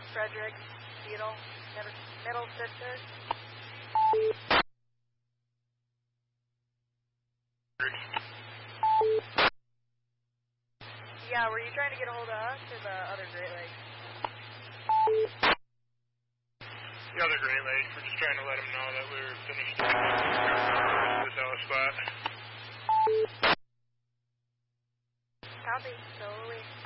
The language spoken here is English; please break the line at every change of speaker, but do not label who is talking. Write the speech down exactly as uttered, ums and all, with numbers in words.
Frederick, Beetle, middle, middle sister. Yeah, were you trying to get a hold of us or the other Great Lakes?
The other Great Lakes. We're just trying to let them know that we were finished this L spot.
Copy. So are we.